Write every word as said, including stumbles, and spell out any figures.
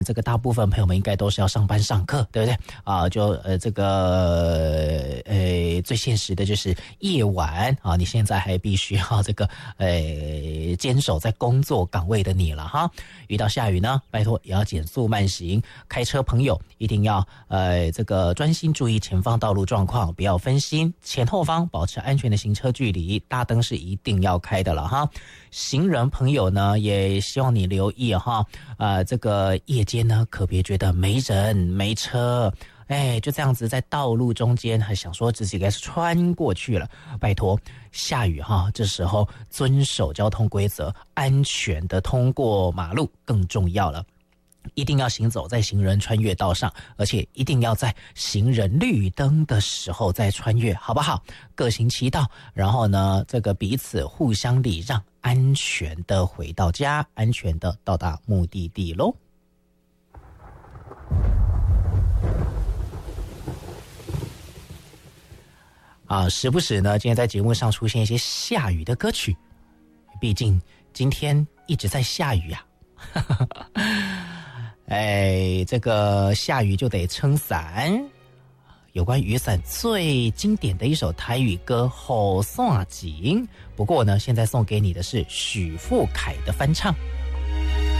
这个大部分朋友们应该都是要上班上课，对不对啊？就呃这个呃最现实的就是夜晚啊，你现在还必须要、啊、这个呃坚守在工作岗位的你了哈。遇到下雨呢，拜托也要减速慢行，开车朋友一定要呃这个专心注意前方道路状况，不要分心，前后方保持安全的行车距离，大灯是一定要开的了哈。行人朋友呢，也希望你留意哈，呃，这个夜间呢，可别觉得没人没车，哎，就这样子在道路中间，还想说自己该是穿过去了，拜托，下雨哈，这时候遵守交通规则，安全的通过马路更重要了。一定要行走在行人穿越道上，而且一定要在行人绿灯的时候再穿越，好不好？各行其道，然后呢，这个彼此互相礼让，安全的回到家，安全的到达目的地咯。啊，时不时呢，今天在节目上出现一些下雨的歌曲，毕竟今天一直在下雨啊。哎，这个下雨就得撑伞。有关雨伞最经典的一首台语歌《雨伞情》，不过呢，现在送给你的是许富凯的翻唱。